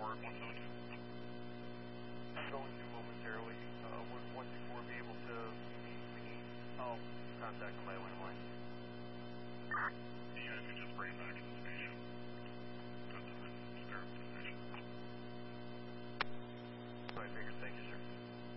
tower at 172. I'm going to momentarily. Would 124 be able to I'll contact them by landline. The unit could just bring it back to the station.